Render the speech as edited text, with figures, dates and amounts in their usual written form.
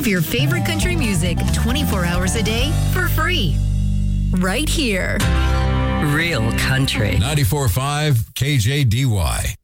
of your favorite country music 24 hours a day for free. Right here. Real country. 94.5 KJDY.